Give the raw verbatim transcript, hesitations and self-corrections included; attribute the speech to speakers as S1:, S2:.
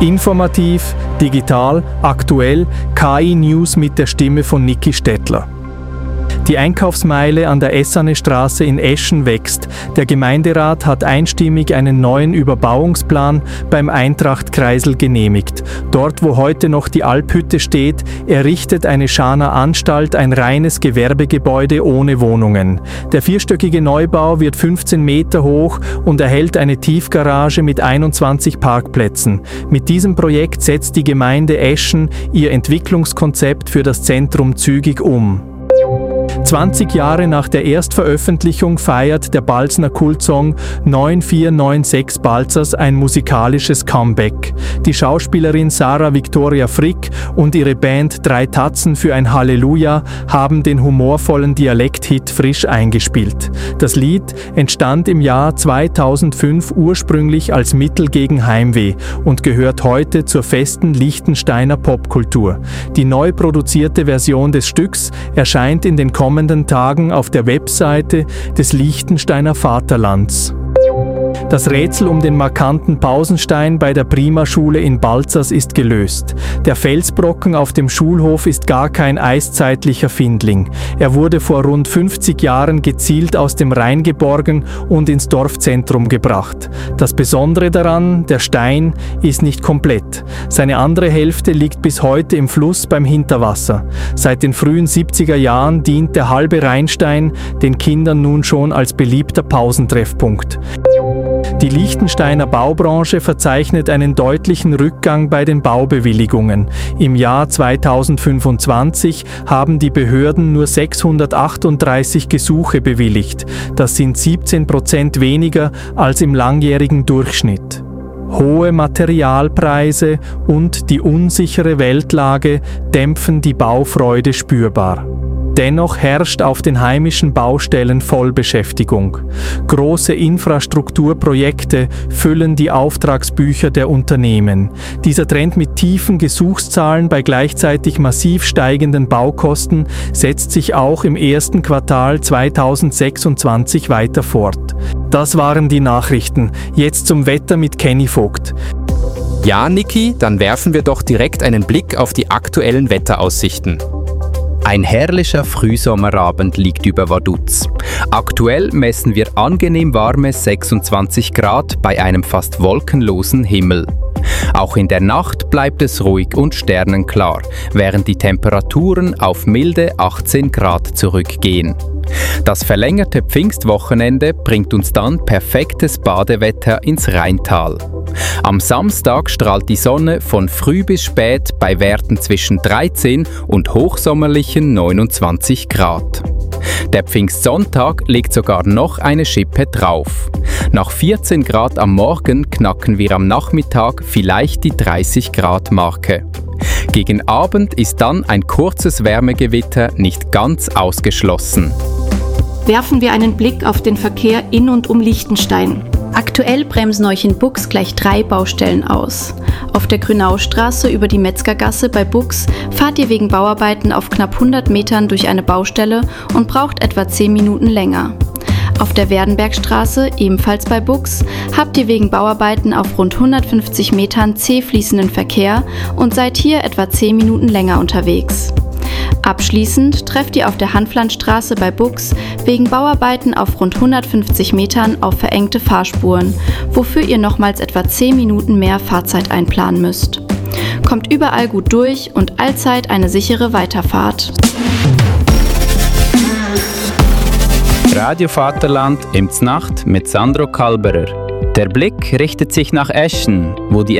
S1: Informativ, digital, aktuell, K I-News mit der Stimme von Niki Stettler. Die Einkaufsmeile an der Essanestraße in Eschen wächst. Der Gemeinderat hat einstimmig einen neuen Überbauungsplan beim Eintracht-Kreisel genehmigt. Dort, wo heute noch die Alphütte steht, errichtet eine Schaner Anstalt ein reines Gewerbegebäude ohne Wohnungen. Der vierstöckige Neubau wird fünfzehn Meter hoch und erhält eine Tiefgarage mit einundzwanzig Parkplätzen. Mit diesem Projekt setzt die Gemeinde Eschen ihr Entwicklungskonzept für das Zentrum zügig um. zwanzig Jahre nach der Erstveröffentlichung feiert der Balzner Kultsong neun vier neun sechs Balzers ein musikalisches Comeback. Die Schauspielerin Sarah Victoria Frick und ihre Band Drei Tatzen für ein Halleluja haben den humorvollen Dialekthit frisch eingespielt. Das Lied entstand im Jahr zweitausendfünf ursprünglich als Mittel gegen Heimweh und gehört heute zur festen Liechtensteiner Popkultur. Die neu produzierte Version des Stücks erscheint in den kommenden Tagen auf der Webseite des Liechtensteiner Vaterlands. Das Rätsel um den markanten Pausenstein bei der Primarschule in Balzers ist gelöst. Der Felsbrocken auf dem Schulhof ist gar kein eiszeitlicher Findling. Er wurde vor rund fünfzig Jahren gezielt aus dem Rhein geborgen und ins Dorfzentrum gebracht. Das Besondere daran, der Stein ist nicht komplett. Seine andere Hälfte liegt bis heute im Fluss beim Hinterwasser. Seit den frühen siebziger Jahren dient der halbe Rheinstein den Kindern nun schon als beliebter Pausentreffpunkt. Die Liechtensteiner Baubranche verzeichnet einen deutlichen Rückgang bei den Baubewilligungen. Im Jahr zweitausendfünfundzwanzig haben die Behörden nur sechshundertachtunddreißig Gesuche bewilligt. Das sind siebzehn Prozent weniger als im langjährigen Durchschnitt. Hohe Materialpreise und die unsichere Weltlage dämpfen die Baufreude spürbar. Dennoch herrscht auf den heimischen Baustellen Vollbeschäftigung. Große Infrastrukturprojekte füllen die Auftragsbücher der Unternehmen. Dieser Trend mit tiefen Gesuchszahlen bei gleichzeitig massiv steigenden Baukosten setzt sich auch im ersten Quartal zweitausendsechsundzwanzig weiter fort. Das waren die Nachrichten. Jetzt zum Wetter mit Kenny Vogt.
S2: Ja, Niki, dann werfen wir doch direkt einen Blick auf die aktuellen Wetteraussichten. Ein herrlicher Frühsommerabend liegt über Vaduz. Aktuell messen wir angenehm warme sechsundzwanzig Grad bei einem fast wolkenlosen Himmel. Auch in der Nacht bleibt es ruhig und sternenklar, während die Temperaturen auf milde achtzehn Grad zurückgehen. Das verlängerte Pfingstwochenende bringt uns dann perfektes Badewetter ins Rheintal. Am Samstag strahlt die Sonne von früh bis spät bei Werten zwischen dreizehn und hochsommerlichen neunundzwanzig Grad. Der Pfingstsonntag legt sogar noch eine Schippe drauf. Nach vierzehn Grad am Morgen knacken wir am Nachmittag vielleicht die dreißig Grad Marke. Gegen Abend ist dann ein kurzes Wärmegewitter nicht ganz ausgeschlossen.
S3: Werfen wir einen Blick auf den Verkehr in und um Liechtenstein. Aktuell bremsen euch in Buchs gleich drei Baustellen aus. Auf der Grünaustraße über die Metzgergasse bei Buchs fahrt ihr wegen Bauarbeiten auf knapp hundert Metern durch eine Baustelle und braucht etwa zehn Minuten länger. Auf der Werdenbergstraße, ebenfalls bei Buchs, habt ihr wegen Bauarbeiten auf rund hundertfünfzig Metern zäh fließenden Verkehr und seid hier etwa zehn Minuten länger unterwegs. Abschließend trefft ihr auf der Hanflandstraße bei Buchs wegen Bauarbeiten auf rund hundertfünfzig Metern auf verengte Fahrspuren, wofür ihr nochmals etwa zehn Minuten mehr Fahrzeit einplanen müsst. Kommt überall gut durch und allzeit eine sichere Weiterfahrt.
S4: Radio Vaterland im Znacht mit Sandro Kalberer. Der Blick richtet sich nach Eschen, wo die